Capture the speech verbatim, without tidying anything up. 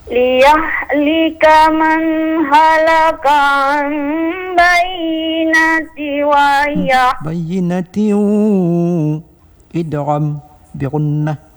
ليهلك من هلك عن بينة ويحيى بينة إدغام بغنة